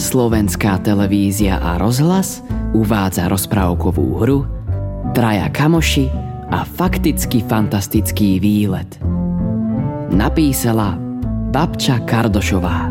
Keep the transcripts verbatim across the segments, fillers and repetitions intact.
Slovenská televízia a rozhlas uvádza rozprávkovú hru Traja kamoši a fakticky fantastický výlet. Napísala Babča Kardošová.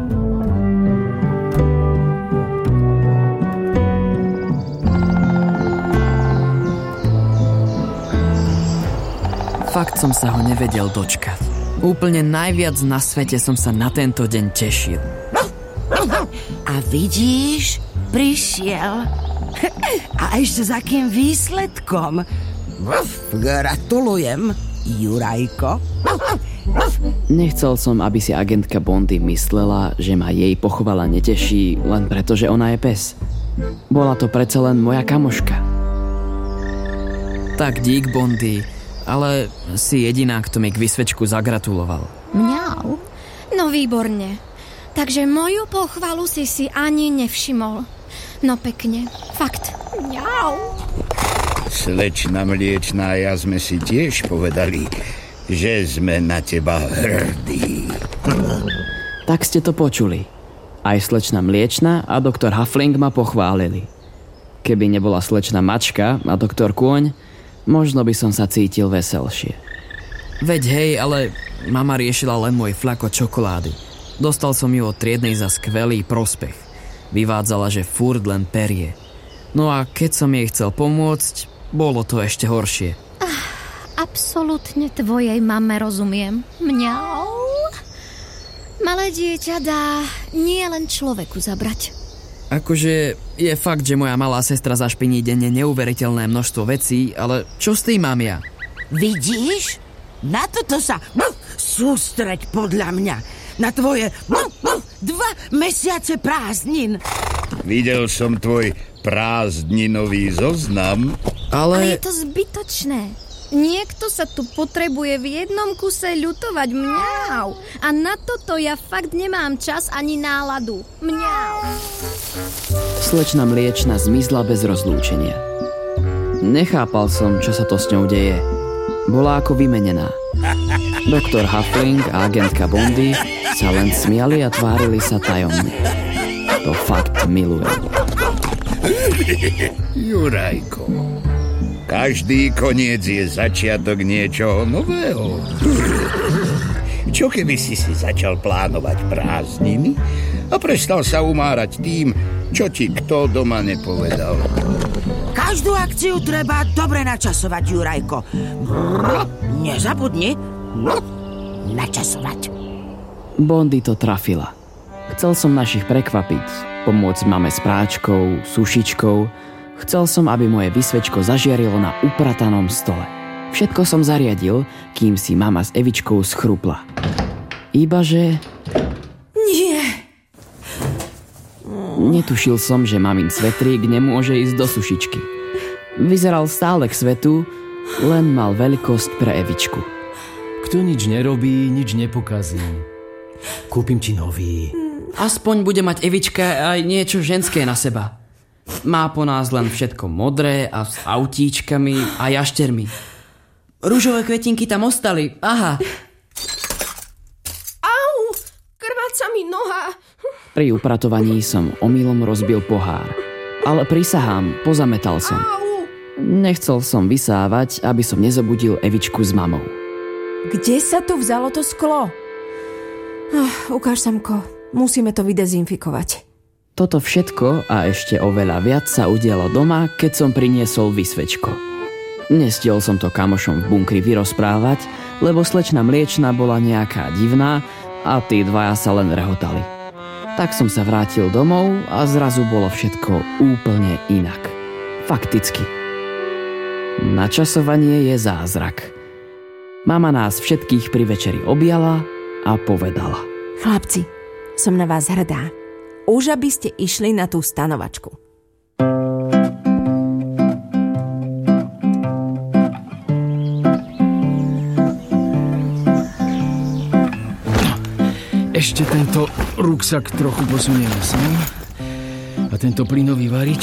Fakt som sa ho nevedel dočkať. Úplne najviac na svete som sa na tento deň tešil. A vidíš, prišiel. A ešte s akým výsledkom. Gratulujem, Jurajko. Nechcel som, aby si agentka Bondy myslela, že ma jej pochvala neteší len preto, že ona je pes. Bola to predsa len moja kamoška. Tak dík, Bondy, ale si jediná, kto mi k vysvečku zagratuloval. Mňau? No výborne. Takže moju pochvalu si si ani nevšimol. No pekne, fakt. Mňau. Slečna mliečná, ja sme si tiež povedali, že sme na teba hrdí. Tak ste to počuli. Aj slečna mliečna a doktor Hafling ma pochválili. Keby nebola slečna Mačka a doktor Kôň, možno by som sa cítil veselšie. Veď hej, ale mama riešila len môj flako čokolády. Dostal som ju od triednej za skvelý prospech. Vyvádzala, že furt len perie. No a keď som jej chcel pomôcť, bolo to ešte horšie. Ah, absolútne tvojej mame rozumiem. Mňau. Malé dieťa dá nie len človeku zabrať. Akože je fakt, že moja malá sestra zašpiní denne neuveriteľné množstvo vecí, ale čo s tým mám ja? Vidíš? Na toto sa sústreď podľa mňa. Na tvoje dva mesiace prázdnin. Videl som tvoj prázdninový zoznam. Ale... Ale je to zbytočné. Niekto sa tu potrebuje v jednom kuse ľutovať. Mňau. A na toto ja fakt nemám čas ani náladu. Mňau. Slečna mliečna zmizla bez rozlúčenia. Nechápal som, čo sa to s ňou deje. Bola ako vymenená. Doktor Hafling a agentka Bondy sa len smiali a tvárili sa tajomne. To fakt milujem. Jurajko, každý koniec je začiatok niečoho nového. Čo keby si si začal plánovať prázdniny a prestal sa umárať tým, čo ti kto doma nepovedal? Každú akciu treba dobre načasovať, Jurajko. Nezabudni načasovať. Bondy to trafila. Chcel som našich prekvapiť, pomôcť mame s práčkou, sušičkou. Chcel som, aby moje vysvečko zažiarilo na upratanom stole. Všetko som zariadil, kým si mama s Evičkou schrupla. Ibaže... Nie. Netušil som, že mamin svetrík nemôže ísť do sušičky. Vyzeral stále k svetu, len mal veľkosť pre Evičku. Kto nič nerobí, nič nepokazí. Kúpim ti nový. Aspoň bude mať Evička aj niečo ženské na seba. Má po nás len všetko modré a s autíčkami a jaštermi. Ružové kvetinky tam ostali, aha. Au, krváca mi noha. Pri upratovaní som omylom rozbil pohár. Ale prisahám, pozametal som. Nechcel som vysávať, aby som nezobudil Evičku s mamou. Kde sa tu vzalo to sklo? Oh, ukáž, Samko, musíme to vydezinfikovať. Toto všetko a ešte oveľa viac sa udialo doma, keď som priniesol vysvečko. Nestiel som to kamošom v bunkri vyrozprávať, lebo slečna mliečna bola nejaká divná a tí dvaja sa len rehotali. Tak som sa vrátil domov a zrazu bolo všetko úplne inak. Fakticky. Načasovanie je zázrak. Mama nás všetkých pri večeri objala a povedala: Chlapci, som na vás hrdá. Už aby ste išli na tú stanovačku. Ešte tento ruksak trochu posunieme sem. A tento plynový varič